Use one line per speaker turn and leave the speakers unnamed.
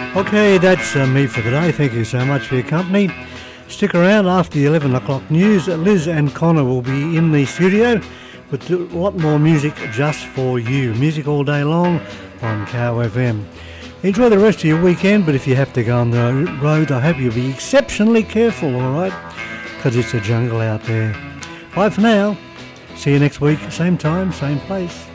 Okay, that's me for today. Thank you so much for your company. Stick around after the 11 o'clock news. Liz and Connor will be in the studio with a lot more music just for you. Music all day long on Cow FM. Enjoy the rest of your weekend, but if you have to go on the road, I hope you'll be exceptionally careful, alright? Because it's a jungle out there. Bye for now. See you next week, same time, same place.